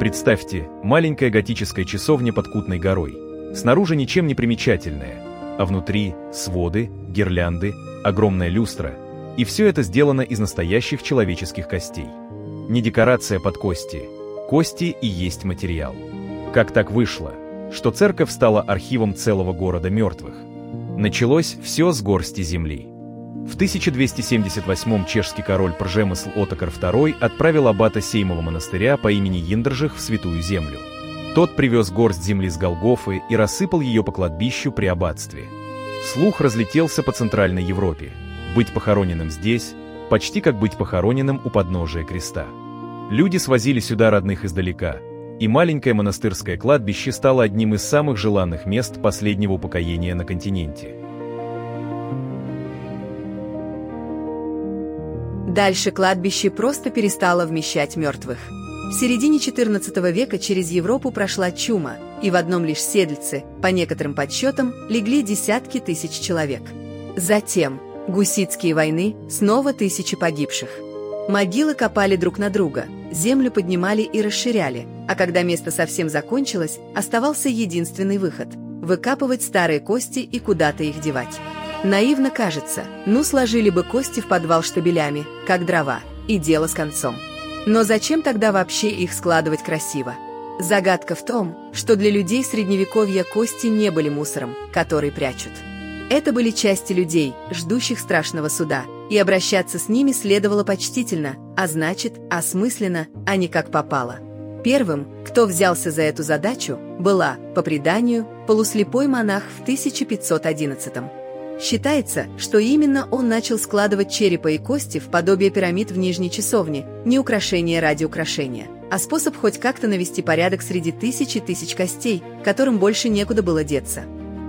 Представьте, маленькая готическая часовня под Кутной горой. Снаружи ничем не примечательная, а внутри своды, гирлянды, огромная люстра. И все это сделано из настоящих человеческих костей. Не декорация под кости. Кости и есть материал. Как так вышло, что церковь стала архивом целого города мертвых? Началось все с горсти земли. В 1278 чешский король Пржемысл Отокар II отправил аббата Сеймова монастыря по имени Йиндржих в Святую Землю. Тот привез горсть земли с Голгофы и рассыпал ее по кладбищу при аббатстве. Слух разлетелся по Центральной Европе. Быть похороненным здесь – почти как быть похороненным у подножия креста. Люди свозили сюда родных издалека, и маленькое монастырское кладбище стало одним из самых желанных мест последнего упокоения на континенте. Дальше кладбище просто перестало вмещать мертвых. В середине XIV века через Европу прошла чума, и в одном лишь Седльце, по некоторым подсчетам, легли десятки тысяч человек. Затем гуситские войны, снова тысячи погибших. Могилы копали друг на друга, землю поднимали и расширяли, а когда место совсем закончилось, оставался единственный выход – выкапывать старые кости и куда-то их девать. Наивно кажется, сложили бы кости в подвал штабелями, как дрова, и дело с концом. Но зачем тогда вообще их складывать красиво? Загадка в том, что для людей Средневековья кости не были мусором, который прячут. Это были части людей, ждущих страшного суда, и обращаться с ними следовало почтительно, а значит, осмысленно, а не как попало. Первым, кто взялся за эту задачу, была, по преданию, полуслепой монах в 1511-м. Считается, что именно он начал складывать черепа и кости в подобие пирамид в Нижней часовне, не украшение ради украшения, а способ хоть как-то навести порядок среди тысяч и тысяч костей, которым больше некуда было деться.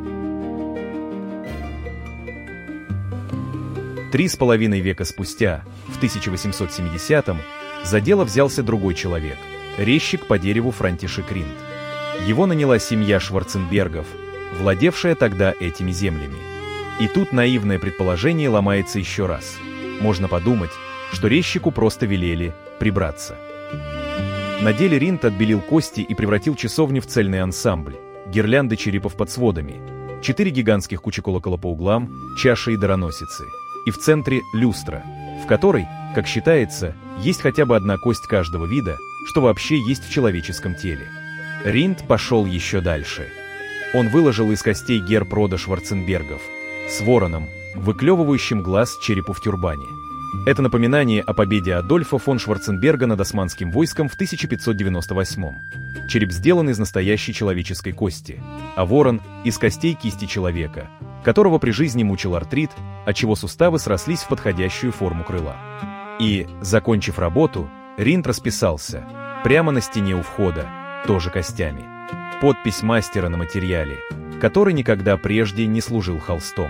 3,5 века спустя, в 1870-м, за дело взялся другой человек – резчик по дереву Франтишек Ринд. Его наняла семья Шварценбергов, владевшая тогда этими землями. И тут наивное предположение ломается еще раз. Можно подумать, что резчику просто велели прибраться. На деле Ринд отбелил кости и превратил часовню в цельный ансамбль. Гирлянды черепов под сводами, 4 гигантских кучи колокола по углам, чаши и дароносицы. И в центре люстра, в которой, как считается, есть хотя бы одна кость каждого вида, что вообще есть в человеческом теле. Ринд пошел еще дальше. Он выложил из костей герб рода Шварценбергов с вороном, выклевывающим глаз черепу в тюрбане. Это напоминание о победе Адольфа фон Шварценберга над османским войском в 1598-м. Череп сделан из настоящей человеческой кости, а ворон – из костей кисти человека, которого при жизни мучил артрит, отчего суставы срослись в подходящую форму крыла. И, закончив работу, Ринд расписался прямо на стене у входа, тоже костями. Подпись мастера на материале, который никогда прежде не служил холстом.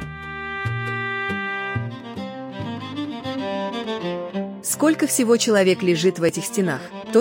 Сколько всего человек лежит в этих стенах?